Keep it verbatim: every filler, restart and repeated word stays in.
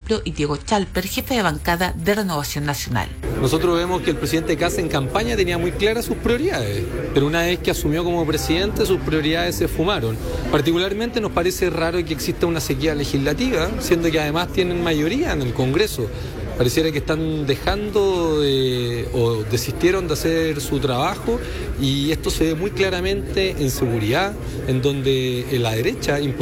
Ejemplo, y Diego Chalper, jefe de bancada de Renovación Nacional. Nosotros vemos que el presidente Kast en campaña tenía muy claras sus prioridades, pero una vez que asumió como presidente, sus prioridades se fumaron. Particularmente nos parece raro que exista una sequía legislativa, siendo que además tienen mayoría en el Congreso. Pareciera que están dejando de, o desistieron de hacer su trabajo, y esto se ve muy claramente en seguridad, en donde la derecha